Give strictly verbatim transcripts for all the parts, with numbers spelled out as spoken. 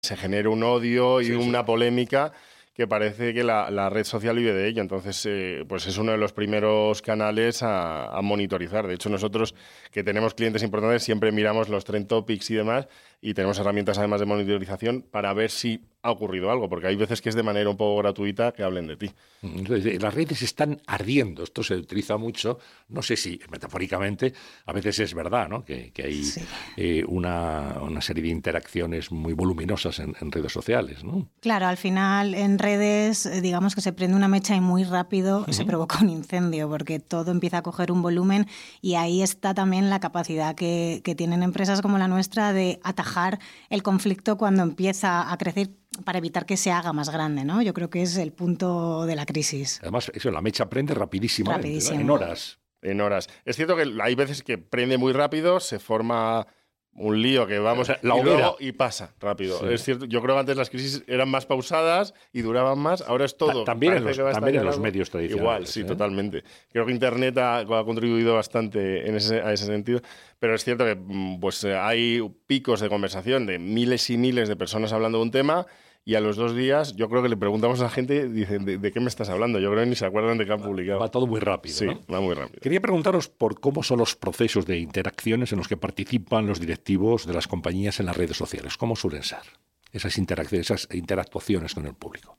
se genere un odio y sí, una sí. polémica que parece que la, la red social vive de ello. Entonces, eh, pues es uno de los primeros canales a, a monitorizar. De hecho, nosotros, que tenemos clientes importantes, siempre miramos los trend topics y demás, y tenemos herramientas además de monitorización para ver si ha ocurrido algo, porque hay veces que es de manera un poco gratuita que hablen de ti. Entonces, las redes están ardiendo. Esto se utiliza mucho, no sé si metafóricamente, a veces es verdad, ¿no? Que, que hay sí. eh, una, una serie de interacciones muy voluminosas en, en redes sociales, ¿no? Claro, al final en redes, digamos que se prende una mecha y muy rápido uh-huh. se provoca un incendio, porque todo empieza a coger un volumen, y ahí está también la capacidad que, que tienen empresas como la nuestra de atajar el conflicto cuando empieza a crecer, para evitar que se haga más grande, ¿no? Yo creo que es el punto de la crisis. Además, eso, la mecha prende rapidísimamente, Rapidísimo. ¿no? En horas. En horas. Es cierto que hay veces que prende muy rápido, se forma un lío que vamos a, la y, hoguera. luego, y pasa rápido. Sí. Es cierto, yo creo que antes las crisis eran más pausadas y duraban más, ahora es todo. Ta- también en los, también en los medios tradicionales. Igual, sí, ¿eh? totalmente. Creo que Internet ha, ha contribuido bastante en ese, a ese sentido, pero es cierto que pues, hay picos de conversación de miles y miles de personas hablando de un tema, y a los dos días yo creo que le preguntamos a la gente, dicen, ¿de, de qué me estás hablando? Yo creo que ni se acuerdan de qué han publicado. Va todo muy rápido, Sí, ¿no? va muy rápido. Quería preguntaros por cómo son los procesos de interacciones en los que participan los directivos de las compañías en las redes sociales. ¿Cómo suelen ser esas interacciones, esas interactuaciones con el público?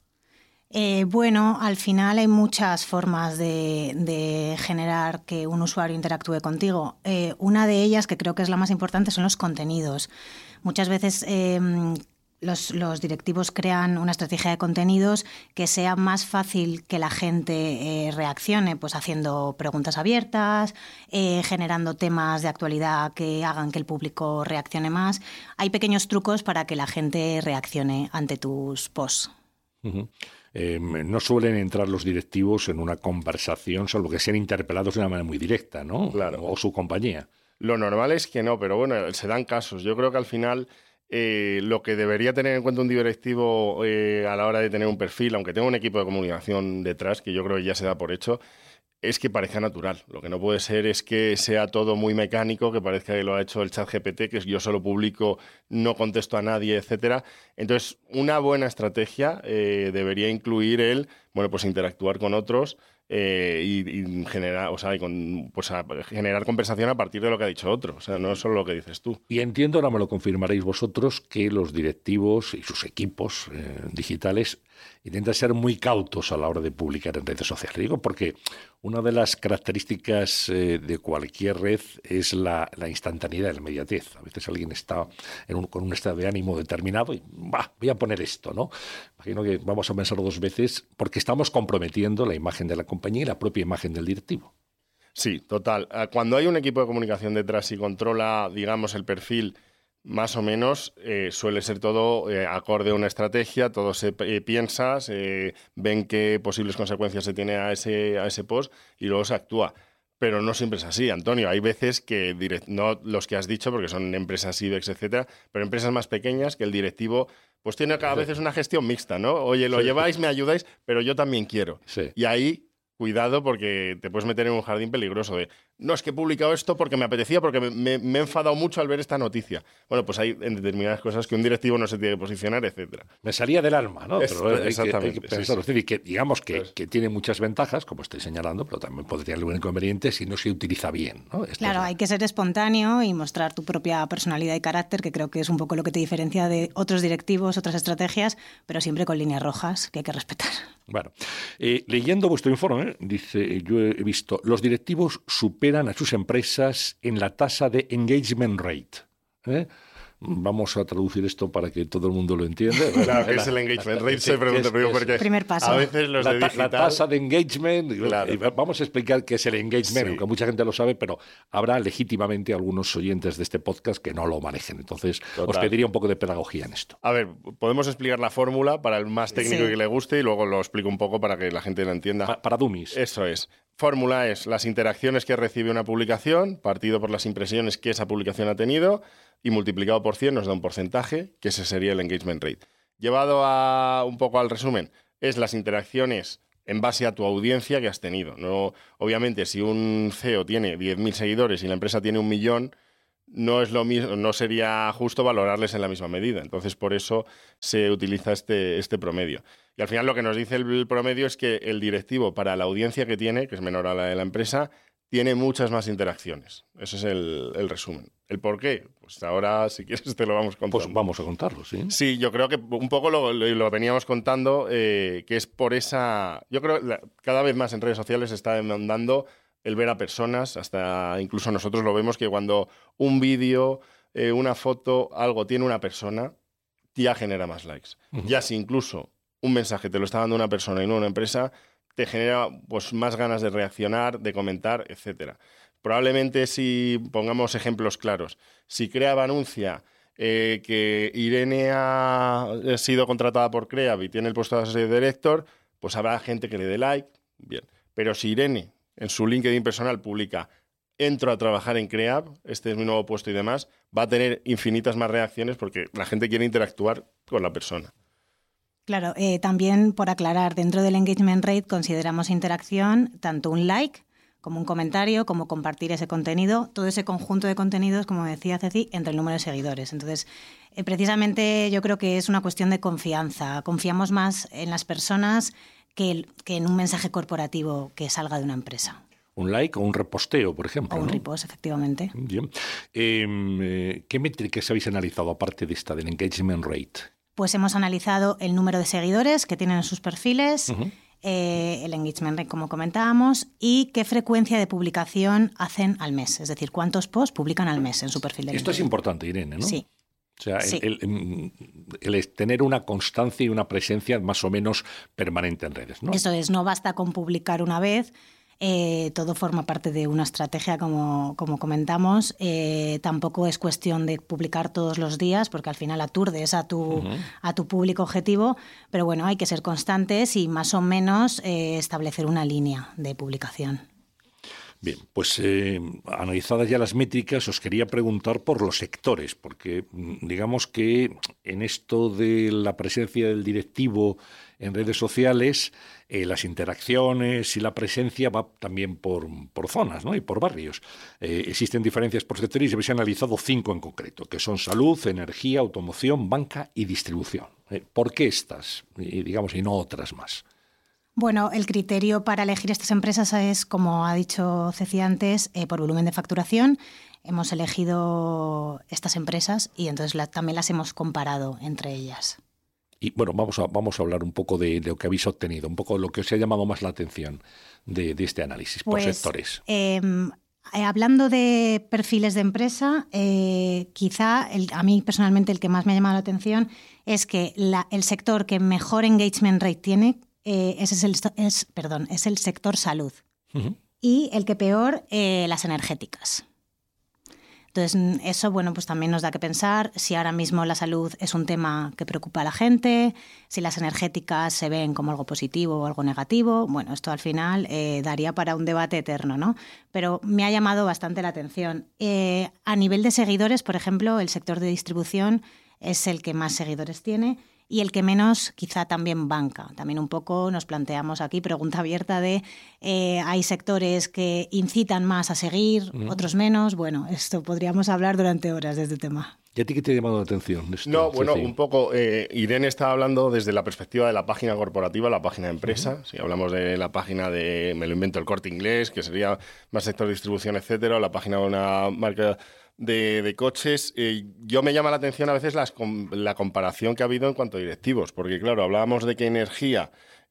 Eh, bueno, al final hay muchas formas de, de generar que un usuario interactúe contigo. Eh, una de ellas, que creo que es la más importante, son los contenidos. Muchas veces eh, Los, los directivos crean una estrategia de contenidos que sea más fácil que la gente eh, reaccione, pues haciendo preguntas abiertas, eh, generando temas de actualidad que hagan que el público reaccione más. Hay pequeños trucos para que la gente reaccione ante tus posts. Uh-huh. Eh, no suelen entrar los directivos en una conversación, salvo que sean interpelados de una manera muy directa, ¿no? Claro. O su compañía. Lo normal es que no, pero bueno, se dan casos. Yo creo que al final eh, lo que debería tener en cuenta un directivo eh, a la hora de tener un perfil, aunque tenga un equipo de comunicación detrás, que yo creo que ya se da por hecho, es que parezca natural. Lo que no puede ser es que sea todo muy mecánico, que parezca que lo ha hecho el ChatGPT, que yo solo publico, no contesto a nadie, etcétera. Entonces, una buena estrategia eh, debería incluir el, bueno, pues interactuar con otros eh, y, y generar, o sea, y con, pues a, generar conversación a partir de lo que ha dicho otro. O sea, no es solo lo que dices tú. Y entiendo, ahora me lo confirmaréis vosotros, que los directivos y sus equipos eh, digitales intentan ser muy cautos a la hora de publicar en redes sociales. Digo porque una de las características eh, de cualquier red es la, la instantaneidad, la inmediatez. A veces alguien está en un, con un estado de ánimo determinado y bah, voy a poner esto, ¿no? Imagino que vamos a pensarlo dos veces porque estamos comprometiendo la imagen de la compañía y la propia imagen del directivo. Sí, total. Cuando hay un equipo de comunicación detrás y controla, digamos, el perfil más o menos, eh, suele ser todo eh, acorde a una estrategia, todo se eh, piensa, se ven qué posibles consecuencias se tiene a ese, a ese post y luego se actúa. Pero no siempre es así, Antonio. Hay veces que, direct, no los que has dicho, porque son empresas IBEX, etcétera, pero empresas más pequeñas que el directivo pues tiene cada vez una gestión mixta, ¿no? Oye, lo sí. lleváis, me ayudáis, pero yo también quiero. Sí. Y ahí, cuidado, porque te puedes meter en un jardín peligroso de no, es que he publicado esto porque me apetecía, porque me, me, me he enfadado mucho al ver esta noticia. Bueno, pues hay en determinadas cosas que un directivo no se tiene que posicionar, etcétera. Me salía del alma, ¿no? Es, pero hay exactamente. Que, hay que pensarlo. Sí, sí. Que, digamos que, pues, que tiene muchas ventajas, como estoy señalando, pero también podría tener algún inconveniente si no se utiliza bien, ¿no? Esto claro, es... hay que ser espontáneo y mostrar tu propia personalidad y carácter, que creo que es un poco lo que te diferencia de otros directivos, otras estrategias, pero siempre con líneas rojas que hay que respetar. Bueno, eh, leyendo vuestro informe, dice, yo he visto, los directivos superan a sus empresas en la tasa de engagement rate. ¿Eh? Vamos a traducir esto para que todo el mundo lo entienda. Claro, ¿qué es el engagement rate? Se pregunta, es, es, porque primer paso. A veces los la, de digital... la tasa de engagement, claro. Vamos a explicar qué es el engagement, sí. aunque mucha gente lo sabe, pero habrá legítimamente algunos oyentes de este podcast que no lo manejen. Entonces, Total. os pediría un poco de pedagogía en esto. A ver, podemos explicar la fórmula para el más técnico sí. que le guste y luego lo explico un poco para que la gente lo entienda. Pa- para dummies. Eso es. Fórmula es las interacciones que recibe una publicación, partido por las impresiones que esa publicación ha tenido y multiplicado por cien nos da un porcentaje, que ese sería el engagement rate. Llevado a un poco al resumen, es las interacciones en base a tu audiencia que has tenido. No, obviamente, si un C E O tiene diez mil seguidores y la empresa tiene un millón, no es lo mismo, no sería justo valorarles en la misma medida. Entonces, por eso se utiliza este, este promedio. Y al final lo que nos dice el promedio es que el directivo, para la audiencia que tiene, que es menor a la de la empresa, tiene muchas más interacciones. Ese es el, el resumen. ¿El por qué? Pues ahora, si quieres, te lo vamos contando. Pues vamos a contarlo, sí. Sí, yo creo que un poco lo, lo, lo veníamos contando, eh, que es por esa... Yo creo que cada vez más en redes sociales se está demandando el ver a personas, hasta incluso nosotros lo vemos que cuando un vídeo, eh, una foto, algo tiene una persona, ya genera más likes. Uh-huh. Ya si incluso un mensaje te lo está dando una persona y no una empresa, te genera pues, más ganas de reaccionar, de comentar, etcétera. Probablemente si pongamos ejemplos claros, si Creab anuncia eh, que Irene ha sido contratada por Creab y tiene el puesto de associate director, pues habrá gente que le dé like, bien. Pero si Irene en su LinkedIn personal publica entro a trabajar en Creab, este es mi nuevo puesto y demás, va a tener infinitas más reacciones porque la gente quiere interactuar con la persona. Claro, eh, también por aclarar, dentro del engagement rate consideramos interacción tanto un like como un comentario, como compartir ese contenido, todo ese conjunto de contenidos, como decía Ceci, entre el número de seguidores. Entonces, eh, precisamente yo creo que es una cuestión de confianza. Confiamos más en las personas que, el, que en un mensaje corporativo que salga de una empresa. Un like o un reposteo, por ejemplo. O un ¿no? repost, efectivamente. Bien. Eh, ¿Qué métricas habéis analizado aparte de esta, del engagement rate? Pues hemos analizado el número de seguidores que tienen en sus perfiles, uh-huh. eh, el engagement rate, como comentábamos, y qué frecuencia de publicación hacen al mes. Es decir, cuántos posts publican al mes en su perfil de LinkedIn. Esto es importante, Irene, ¿no? Sí. O sea, sí. el, el, el, el tener una constancia y una presencia más o menos permanente en redes, ¿no? Eso es, no basta con publicar una vez. Eh, todo forma parte de una estrategia, como, como comentamos. Eh, tampoco es cuestión de publicar todos los días, porque al final aturdes a tu, uh-huh. a tu público objetivo. Pero bueno, hay que ser constantes y más o menos eh, establecer una línea de publicación. Bien, pues eh, analizadas ya las métricas, os quería preguntar por los sectores, porque digamos que en esto de la presencia del directivo en redes sociales, eh, las interacciones y la presencia va también por, por zonas, ¿no? Y por barrios. Eh, existen diferencias por sectores y habéis analizado cinco en concreto, que son salud, energía, automoción, banca y distribución. Eh, ¿Por qué estas, y, digamos, y no otras más? Bueno, el criterio para elegir estas empresas es, como ha dicho Ceci antes, eh, por volumen de facturación. Hemos elegido estas empresas y entonces la, también las hemos comparado entre ellas. Y bueno, vamos a, vamos a hablar un poco de, de lo que habéis obtenido, un poco de lo que os ha llamado más la atención de, de este análisis pues, por sectores. Eh, hablando de perfiles de empresa, eh, quizá el, a mí personalmente el que más me ha llamado la atención es que la, el sector que mejor engagement rate tiene Eh, ese es el, es, perdón, es el sector salud. Uh-huh. Y el que peor, eh, las energéticas. Entonces, eso bueno, pues también nos da que pensar si ahora mismo la salud es un tema que preocupa a la gente, si las energéticas se ven como algo positivo o algo negativo. Bueno, esto al final eh, daría para un debate eterno, ¿no? Pero me ha llamado bastante la atención. Eh, a nivel de seguidores, por ejemplo, el sector de distribución es el que más seguidores tiene. Y el que menos, quizá también banca. También un poco nos planteamos aquí, pregunta abierta de, eh, hay sectores que incitan más a seguir, mm. otros menos. Bueno, esto podríamos hablar durante horas de este tema. ¿Y a ti qué te ha llamado la atención? Esto, no, bueno, Ceci? un poco, eh, Irene estaba hablando desde la perspectiva de la página corporativa, la página de empresa. Uh-huh. Si hablamos de la página de, me lo invento, el Corte Inglés, que sería más sector de distribución, etcétera, o la página de una marca de, de coches, eh, yo me llama la atención a veces las, la comparación que ha habido en cuanto a directivos, porque claro, hablábamos de que energía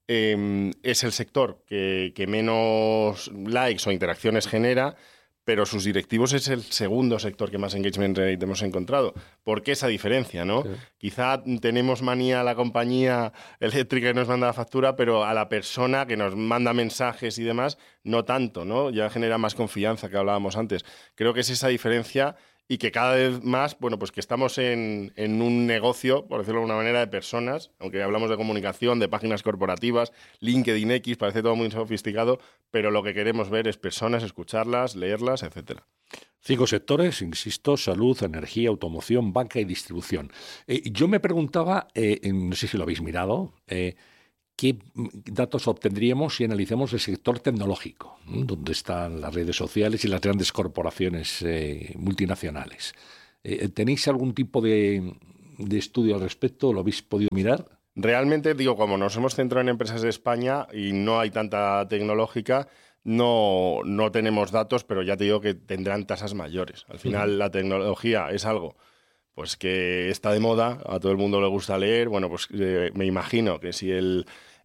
eh, es el sector que, que menos likes o interacciones genera, pero sus directivos es el segundo sector que más engagement rate hemos encontrado. ¿Por qué esa diferencia, no? Sí. Quizá tenemos manía a la compañía eléctrica que nos manda la factura, pero a la persona que nos manda mensajes y demás, no tanto, ¿no? Ya genera más confianza, que hablábamos antes. Creo que es esa diferencia y que cada vez más, bueno, pues que estamos en, en un negocio, por decirlo de alguna manera, de personas, aunque hablamos de comunicación, de páginas corporativas, LinkedIn X, parece todo muy sofisticado, pero lo que queremos ver es personas, escucharlas, leerlas, etcétera. Cinco sectores, insisto, salud, energía, automoción, banca y distribución. Eh, yo me preguntaba, eh, no sé si lo habéis mirado, eh, ¿qué datos obtendríamos si analizamos el sector tecnológico, ¿no? Donde están las redes sociales y las grandes corporaciones eh, multinacionales? Eh, ¿Tenéis algún tipo de, de estudio al respecto? ¿Lo habéis podido mirar? Realmente, digo, como nos hemos centrado en empresas de España y no hay tanta tecnológica, no, no tenemos datos, pero ya te digo que tendrán tasas mayores. Al final, uh-huh. la tecnología es algo pues que está de moda, a todo el mundo le gusta leer. Bueno, pues eh, me imagino que si el,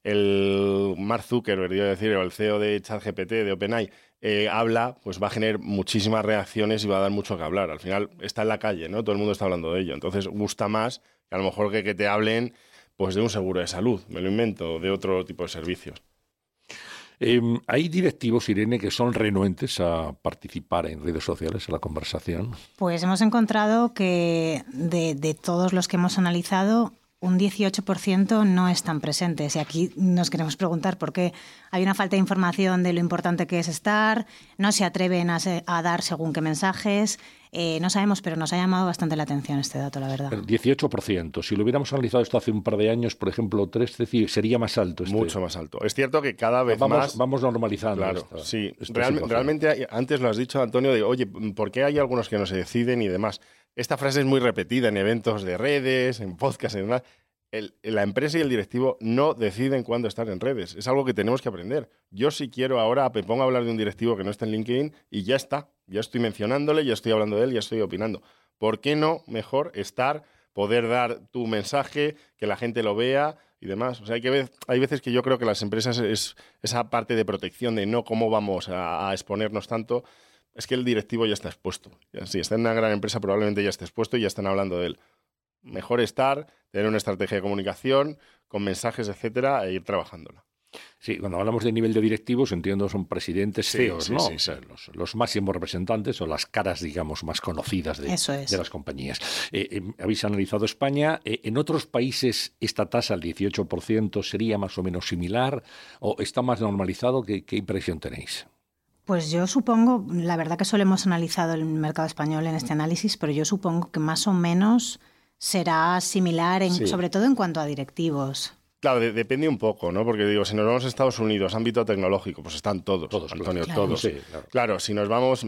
el Mark Zuckerberg, iba a decir, o el C E O de ChatGPT, de OpenAI, eh, habla, pues va a generar muchísimas reacciones y va a dar mucho que hablar. Al final está en la calle, ¿no? Todo el mundo está hablando de ello. Entonces gusta más que a lo mejor que, que te hablen pues de un seguro de salud, me lo invento, de otro tipo de servicios. Eh, ¿Hay directivos, Irene, que son renuentes a participar en redes sociales, a la conversación? Pues hemos encontrado que de, de todos los que hemos analizado, un dieciocho por ciento no están presentes. Y aquí nos queremos preguntar por qué hay una falta de información de lo importante que es estar, no se atreven a, se, a dar según qué mensajes. Eh, no sabemos, pero nos ha llamado bastante la atención este dato, la verdad. El dieciocho por ciento. Si lo hubiéramos analizado esto hace un par de años, por ejemplo, tres, sería más alto. Este. Mucho más alto. Es cierto que cada vez vamos, más... Vamos normalizando. Claro, esta, sí. Esta Real, realmente, hay, antes lo has dicho, Antonio, de, oye, ¿por qué hay algunos que no se deciden y demás? Esta frase es muy repetida en eventos de redes, en podcasts y demás. El, la empresa y el directivo no deciden cuándo estar en redes. Es algo que tenemos que aprender. Yo si quiero ahora me pongo a hablar de un directivo que no está en LinkedIn y ya está. Ya estoy mencionándole, ya estoy hablando de él, ya estoy opinando. ¿Por qué no mejor estar, poder dar tu mensaje, que la gente lo vea y demás? O sea, hay, que ver, hay veces que yo creo que las empresas es esa parte de protección de no cómo vamos a, a exponernos tanto. Es que el directivo ya está expuesto. Si está en una gran empresa probablemente ya esté expuesto y ya están hablando de él. Mejor estar, tener una estrategia de comunicación, con mensajes, etcétera, e ir trabajándola. Sí, cuando hablamos de nivel de directivos, entiendo son presidentes, sí, C E Os, sí, ¿no? Sí, o sí. sea, los, los máximos representantes o las caras, digamos, más conocidas de, Eso es. de las compañías. Eh, eh, habéis analizado España. Eh, ¿En otros países esta tasa, el dieciocho por ciento, sería más o menos similar o está más normalizado? ¿Qué, qué impresión tenéis? Pues yo supongo, la verdad que solo hemos analizado el mercado español en este análisis, pero yo supongo que más o menos será similar, en, sí. sobre todo en cuanto a directivos. Claro, de, depende un poco, ¿no? Porque digo, si nos vamos a Estados Unidos, ámbito tecnológico, pues están todos, todos Antonio, claro. todos. Sí, claro. Claro, si nos vamos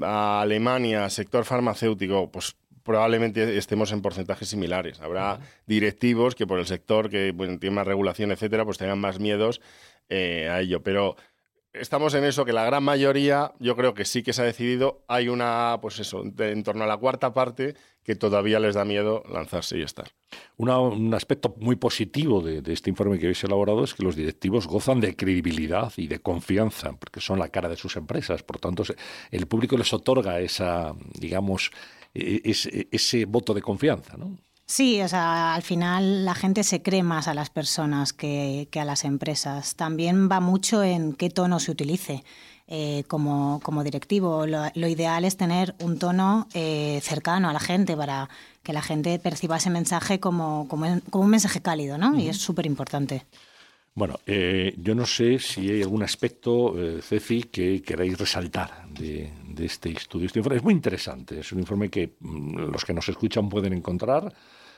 a Alemania, sector farmacéutico, pues probablemente estemos en porcentajes similares. Habrá uh-huh. directivos que por el sector que bueno, tiene más regulación, etcétera, pues tengan más miedos eh, a ello. Pero estamos en eso, que la gran mayoría, yo creo que sí que se ha decidido. Hay una, pues eso, de, en torno a la cuarta parte que todavía les da miedo lanzarse y estar. Una, un aspecto muy positivo de, de este informe que habéis elaborado es que los directivos gozan de credibilidad y de confianza, porque son la cara de sus empresas. Por tanto, el público les otorga esa, digamos, ese, ese voto de confianza, ¿no? Sí, o sea, al final la gente se cree más a las personas que, que a las empresas. También va mucho en qué tono se utilice. Eh, como, como directivo, lo, lo ideal es tener un tono eh, cercano a la gente para que la gente perciba ese mensaje como, como, como un mensaje cálido, ¿no? Uh-huh. Y es súper importante. Bueno, eh, yo no sé si hay algún aspecto, eh, Ceci, que queráis resaltar de, de este estudio. Este informe es muy interesante, es un informe que mmm, los que nos escuchan pueden encontrar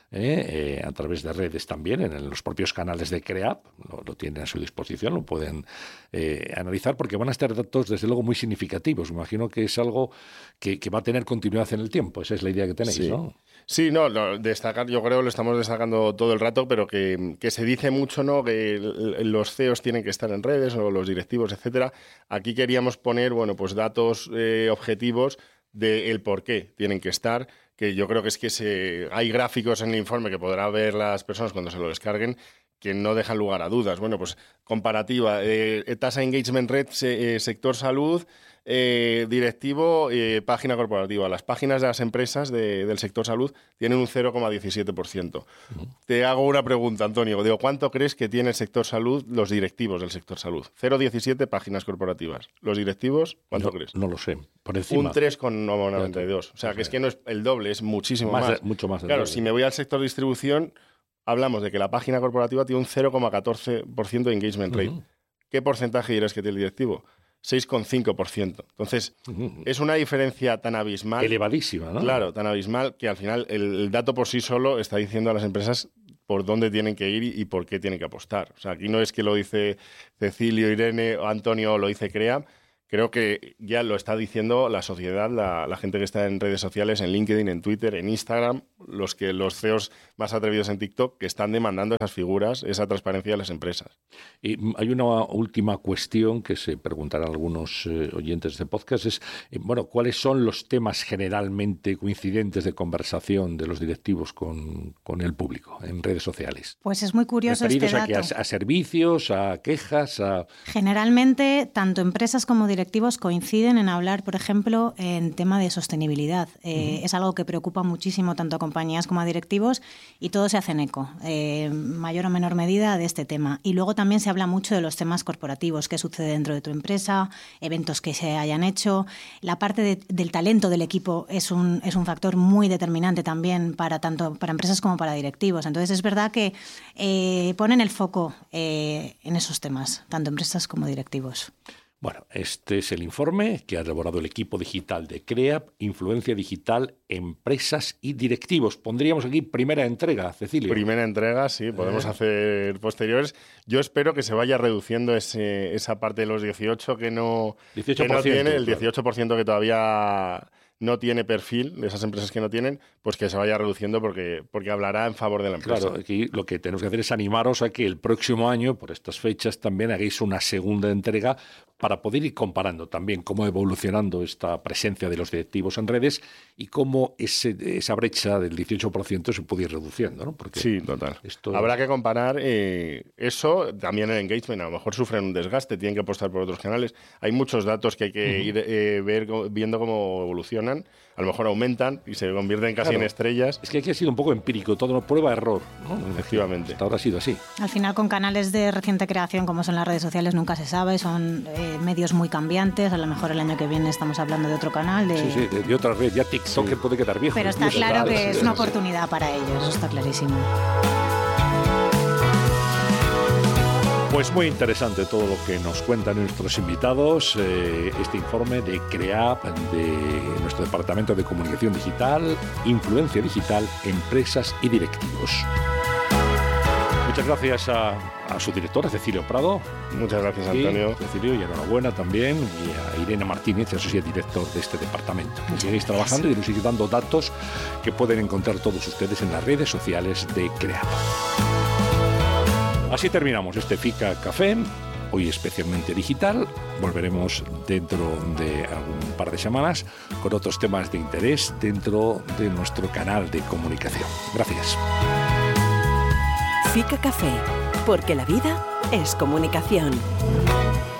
Eh, eh, a través de redes también, en los propios canales de CREAP, lo, lo tienen a su disposición, lo pueden eh, analizar, porque van a estar datos desde luego muy significativos. Me imagino que es algo que, que va a tener continuidad en el tiempo, esa es la idea que tenéis, sí. ¿no? Sí, no, no, destacar, yo creo que lo estamos destacando todo el rato, pero que, que se dice mucho, ¿no?, que los C E Os tienen que estar en redes, o los directivos, etcétera. Aquí queríamos poner, bueno, pues datos eh, objetivos del por qué tienen que estar, que yo creo que es que se, hay gráficos en el informe que podrán ver las personas cuando se lo descarguen que no dejan lugar a dudas. Bueno, pues comparativa, eh, tasa engagement red, se, eh, sector salud, eh, directivo, eh, página corporativa. Las páginas de las empresas de, del sector salud tienen un cero coma diecisiete por ciento. Uh-huh. Te hago una pregunta, Antonio. Digo, ¿cuánto crees que tiene el sector salud, los directivos del sector salud? cero coma diecisiete páginas corporativas. ¿Los directivos, cuánto no, crees? No lo sé. Por encima. Un tres coma noventa y dos. O sea, que es que no es el doble, es muchísimo más. más. De, mucho más. Claro, doble. Si me voy al sector distribución, hablamos de que la página corporativa tiene un cero coma catorce por ciento de engagement rate. Uh-huh. ¿Qué porcentaje dirás que tiene el directivo? seis coma cinco por ciento. Entonces, uh-huh. es una diferencia tan abismal. Elevadísima, ¿no? Claro, tan abismal que al final el, el dato por sí solo está diciendo a las empresas por dónde tienen que ir y, y por qué tienen que apostar. O sea, aquí no es que lo dice Cecilio, Irene o Antonio o lo dice CREA. Creo que ya lo está diciendo la sociedad, la, la gente que está en redes sociales, en LinkedIn, en Twitter, en Instagram, los que los C E Os más atrevidos en TikTok, que están demandando esas figuras, esa transparencia de las empresas. Y hay una última cuestión que se preguntarán algunos eh, oyentes de podcast, es, eh, bueno, ¿cuáles son los temas generalmente coincidentes de conversación de los directivos con, con el público en redes sociales? Pues es muy curioso este dato. ¿Referidos a, qué? a, a servicios, a quejas, a...? Generalmente, tanto empresas como directivos directivos coinciden en hablar, por ejemplo, en tema de sostenibilidad. Eh, uh-huh. Es algo que preocupa muchísimo tanto a compañías como a directivos y todos se hacen eco, eh, mayor o menor medida, de este tema. Y luego también se habla mucho de los temas corporativos, qué sucede dentro de tu empresa, eventos que se hayan hecho. La parte de, del talento del equipo es un, es un factor muy determinante también para tanto para empresas como para directivos. Entonces es verdad que eh, ponen el foco eh, en esos temas, tanto empresas como directivos. Bueno, este es el informe que ha elaborado el equipo digital de CREAP, Influencia Digital, Empresas y Directivos. Pondríamos aquí primera entrega, Cecilio. Primera entrega, sí, podemos eh. hacer posteriores. Yo espero que se vaya reduciendo ese, esa parte de los dieciocho que no, dieciocho por ciento, que no tiene, el claro. dieciocho por ciento que todavía no tiene perfil, de esas empresas que no tienen, pues que se vaya reduciendo porque, porque hablará en favor de la empresa. Claro, aquí lo que tenemos que hacer es animaros a que el próximo año, por estas fechas, también hagáis una segunda entrega para poder ir comparando también cómo evolucionando esta presencia de los directivos en redes y cómo ese, esa brecha del dieciocho por ciento se puede ir reduciendo, ¿no? Porque sí, total. Esto... Habrá que comparar eh, eso, también el engagement, a lo mejor sufren un desgaste, tienen que apostar por otros canales. Hay muchos datos que hay que uh-huh. ir eh, ver, viendo cómo evolucionan. A lo mejor aumentan y se convierten casi claro. en estrellas. Es que aquí ha sido un poco empírico, todo prueba-error, ¿no? Efectivamente. Hasta ahora ha sido así. Al final, con canales de reciente creación como son las redes sociales, nunca se sabe, son eh, medios muy cambiantes. A lo mejor el año que viene estamos hablando de otro canal. De... Sí, sí, de, de otra red. Ya TikTok sí. puede quedar viejo. Pero está claro que es una oportunidad para ellos, eso está clarísimo. Pues muy interesante todo lo que nos cuentan nuestros invitados, eh, este informe de CREAP, de nuestro Departamento de Comunicación Digital, Influencia Digital, Empresas y Directivos. Muchas gracias a, a su directora, Cecilio Prado. Muchas gracias, Antonio. Sí, Cecilio, y enhorabuena también, y a Irene Martínez, Associate Director de este departamento. Que sigáis trabajando y nos sigáis dando datos que pueden encontrar todos ustedes en las redes sociales de CREAP. Así terminamos este FICA Café, hoy especialmente digital. Volveremos dentro de un par de semanas con otros temas de interés dentro de nuestro canal de comunicación. Gracias. FICA Café, porque la vida es comunicación.